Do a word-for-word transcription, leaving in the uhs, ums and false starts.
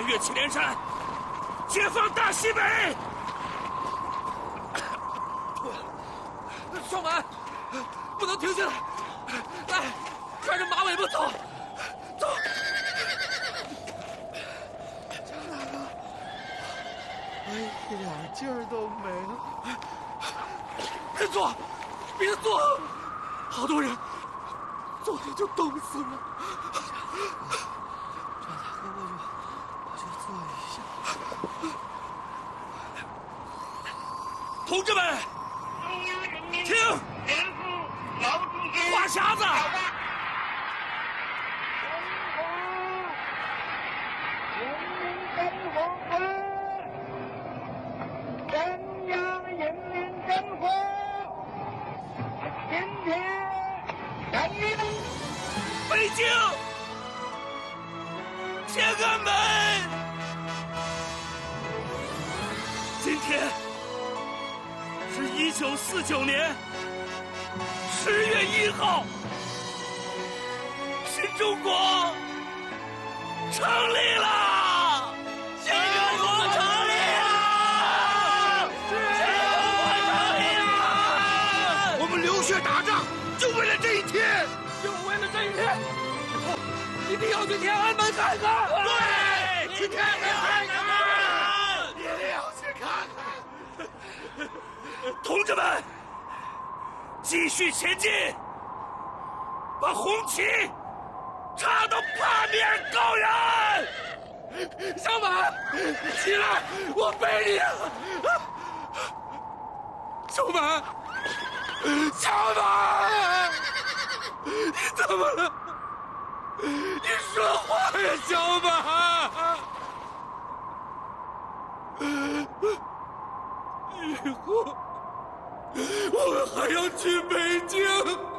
穿越祁连山，解放大西北！ 少满，不能停下来！来，拽着马尾巴走，走！ 张大哥，我一点劲儿都没了。 别坐，别坐，好多人坐着就冻死了。 张大哥，我就我就坐一下。 同志们，听，话匣子。北京，天安门！今天是一九四九年十月一号，新中国成立了！新中国成立了！新中国成立了！ 我们流血打仗，就为了这一天。 就为了这一天，以后一定要去天安门看看。 对，去天安门看看，一定要去看看。 同志们，继续前进，把红旗插到八面高原。 小满，起来，我背你。小满，小满。你怎么了？你说话呀，小满！以后我们还要去北京。